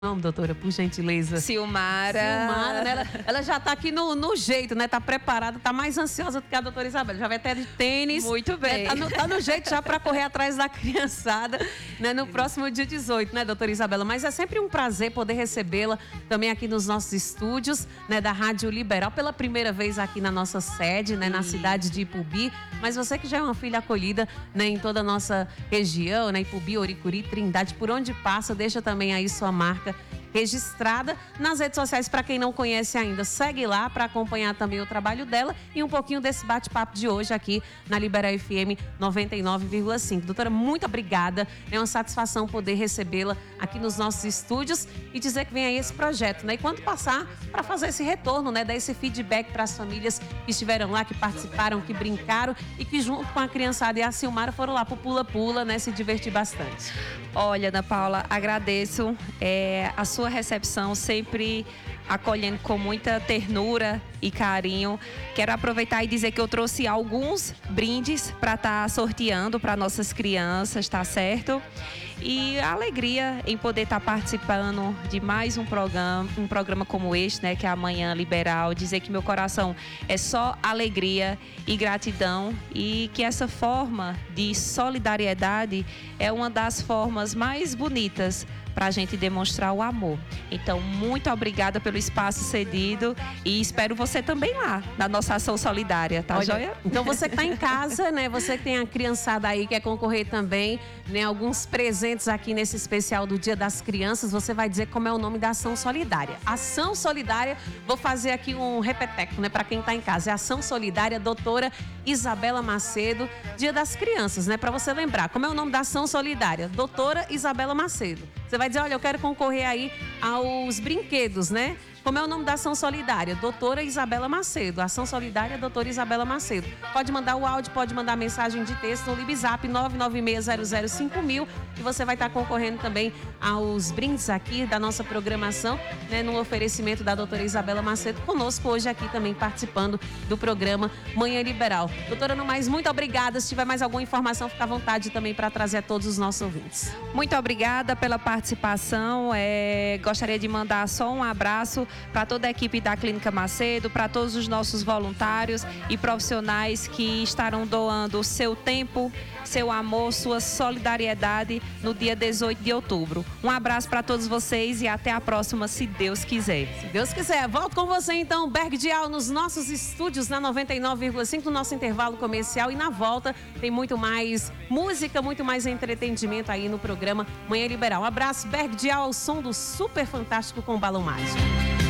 Não, doutora, por gentileza. Silmara. Silmara, né? Ela já tá aqui no jeito, né? Tá preparada, tá mais ansiosa do que a doutora Isabela. Já vai até de tênis. Muito bem. Né? Tá no jeito já para correr atrás da criançada, né? No próximo dia 18, né, doutora Isabela? Mas é sempre um prazer poder recebê-la também aqui nos nossos estúdios, né? Da Rádio Liberal, pela primeira vez aqui na nossa sede, né? Na cidade de Ipubi. Mas você que já é uma filha acolhida, né? Em toda a nossa região, né? Ipubi, Oricuri, Trindade, por onde passa, deixa também aí sua marca registrada nas redes sociais. Para quem não conhece ainda, segue lá para acompanhar também o trabalho dela e um pouquinho desse bate-papo de hoje aqui na Liberal FM 99,5. Doutora, muito obrigada. É uma satisfação poder recebê-la aqui nos nossos estúdios e dizer que vem aí esse projeto, né? E quando passar, para fazer esse retorno, né? Dar esse feedback para as famílias que estiveram lá, que participaram, que brincaram e que junto com a criançada e a Silmara foram lá pro pula-pula, né? Se divertir bastante. Olha, Ana Paula, agradeço a sua recepção, sempre acolhendo com muita ternura e carinho. Quero aproveitar e dizer que eu trouxe alguns brindes para estar sorteando para nossas crianças, tá certo? E a alegria em poder estar participando de mais um programa como este, né, que é a Manhã Liberal. Dizer que meu coração é só alegria e gratidão e que essa forma de solidariedade é uma das formas mais bonitas para a gente demonstrar o amor. Então, muito obrigada pelo espaço cedido e espero você também lá, na nossa ação solidária, tá, joia? Então, você que tá em casa, né? Você que tem a criançada aí, quer concorrer também, né? Alguns presentes aqui nesse especial do Dia das Crianças, você vai dizer como é o nome da ação solidária. Ação Solidária, vou fazer aqui um repeteco, né? Para quem tá em casa, é Ação Solidária, doutora Isabela Macedo, Dia das Crianças, né? Para você lembrar, como é o nome da ação solidária? Doutora Isabela Macedo. Você vai dizer, olha, eu quero concorrer aí aos brinquedos, né? Como é o nome da ação solidária? Doutora Isabela Macedo. Ação solidária, doutora Isabela Macedo. Pode mandar o áudio, pode mandar mensagem de texto no Libzap 996005000 e você vai estar concorrendo também aos brindes aqui da nossa programação, né? No oferecimento da doutora Isabela Macedo, conosco hoje aqui também participando do programa Manhã Liberal. Doutora, no mais, muito obrigada. Se tiver mais alguma informação, fica à vontade também para trazer a todos os nossos ouvintes. Muito obrigada pela participação. Gostaria de mandar só um abraço para toda a equipe da Clínica Macedo, para todos os nossos voluntários e profissionais que estarão doando o seu tempo, seu amor, sua solidariedade no dia 18 de outubro. Um abraço para todos vocês e até a próxima, se Deus quiser. Se Deus quiser. Volto com você então, Berg Dial, nos nossos estúdios na 99,5, no nosso intervalo comercial, e na volta tem muito mais música, muito mais entretenimento aí no programa Manhã Liberal. Um abraço, Berg Dial, ao som do Super Fantástico com o Balão Mágico.